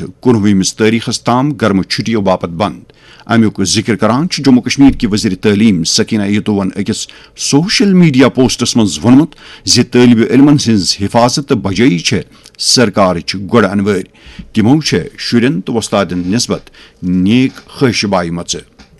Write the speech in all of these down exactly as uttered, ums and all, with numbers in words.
کنوہمس تاریخس تام گرم چھٹیوں باپت بند امیک ذکر کران جموں کشمیر کی وزیر تعلیم سکینہ یتوون اکس سوشل میڈیا پوسٹس مز ونمت زِ طالب علمن ہز حفاظت تو بجائی چھ سرکار گڑ انوار تمو چھ شرین تو وستادن نسبت نیک خواہشبائی مچ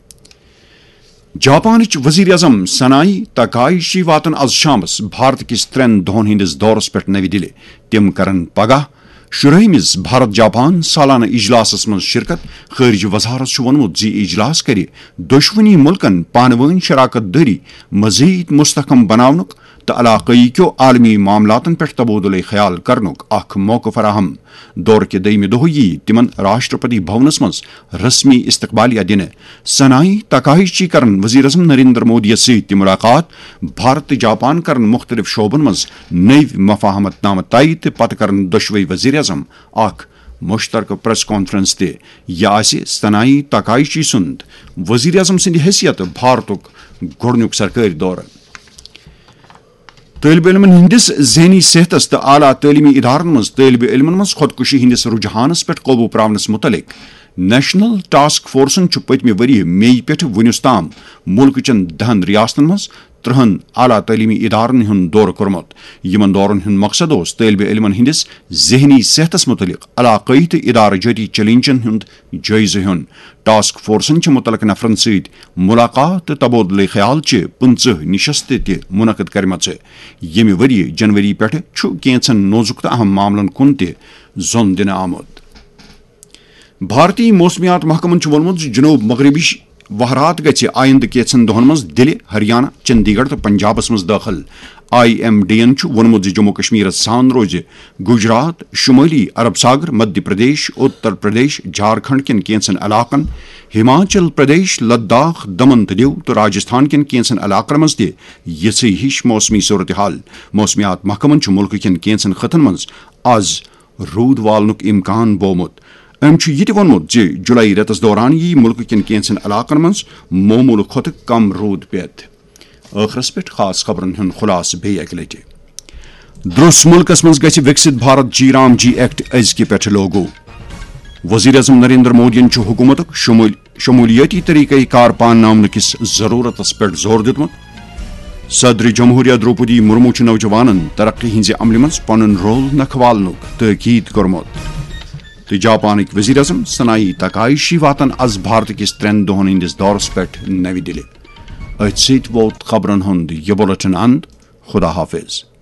جاپانچ وزیر اعظم سنائی تکائشی واتن آز شامس بھارت کس ترین دہن ہندس دورس پہ نوی دلہ تم کرن پگہ شرہمس بھارت جاپان سالانہ اجلاسس من شرکت خارجہ وزارت وونمت زی اجلاس کر دشونی ملکن پانوین شراکت داری مزید مستحکم بناونک تو علاقائی کیو عالمی معاملاتن پہ تبادلہ خیال کرنک اخ موقع فراہم دور کے دہمہ دہ یی تمن راشٹرپتی بھونس مز رسمی استقبالیہ دن سنائی تکائشی کرن وزیر اعظم نریندر مودی ست ملاقات بھارت جاپان کرن مختلف شعبن مز نئی مفاہمت نامہ طے تو پتہ کرن دشوئی وزیر اعظم اخ مشترکہ پریس کانفرنس تہ یہ آسہ سنائی تکائشی سند وزیر اعظم سند حیثیت بھارتک گۄڈنیُک سرکاری دورہ طالب علمن ہندس ذہنی صحتس تو اعلیٰ تعلیمی ادارن مز طالب علمن مز خودکشی ہندس رجحانس پہ قوبو پراونس متعلق نیشنل ٹاسک فورسن پتمہ وری مئی پہ ونس تام ملک چن دہن ریاستن مز ترہن اعلیٰ تعلیمی ادارن ہند دورہ کورمت یمن دورن ہند مقصد اس طالب علمن ہندس ذہنی صحتس متعلق علاقائی تو ادارہ جاتی چیلنجن ہند جائزہ ہن ٹاسک فورسن متعلق نفرن ست ملاقات تبادلہ خیال چہ پنچہ نشست تہ منعقد کرمچ یمہ وری جنوری پہ کینچن نوزک تو اہم معاملن کن تہ زون دن آمد بھارتی موسمیات محکمن وونمت جنوب مغربی وہرات گژھِ آئندہ کینژن دہن مز دلہ ہریانہ چندی گڑھ تو پنجابس مز داخل I am D N وونمت Jammu Kashmir سان روز گجرات شمالی عرب ساگر مدھیہ پردیش اتر پردیش جھارکھنڈ کن کینژن علاقن ہماچل پردیش لداخ دمن تو دیو تو راجستھان کن کینژن علاقن مز تہ یژھے ہش موسمی صورتحال موسمیات محکمن ملک کن کینژن خطن مز آز رود والنک امکان بومت ام یہ وونمت زِ جولائی رتس دوران یی ملک کن کینژن علاقن مز معمول کھت کم رود پیت ٲخرس پہ خاص خبرن ہند خلاصہ بیٚیہِ اکہ لٹہ درس ملکس مز گژھِ وکست بھارت جی رام جی ایکٹ ازکہ پہ لوگو وزیر اعظم نریندر مودین حکومت شمولیاتی طریقہ کار پانناونہ کس ضرورتس پہ زور دتمت صدر جمہوریہ دروپدی مرمو نوجوانن ترقی ہنزِ عملہ مز پنن رول نکھوالنک تاکید کورمت تو جاپانک وزیر اعظم سنائی تکائشی واتن از بھارت کس ترین دہن ہندس دورس پہ نوی دلہ ات ست ووت خبرن ہند یہ بلٹن اند خدا حافظ.